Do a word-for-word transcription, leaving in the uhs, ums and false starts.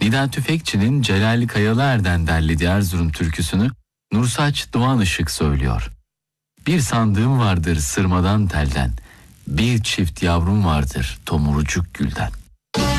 Nida Tüfekçi'nin Celal Kayalıer'den derlediği Erzurum türküsünü Nursaç Doğan Işık söylüyor. Bir sandığım vardır sırmadan telden, bir çift yavrum vardır tomurcuk gülden.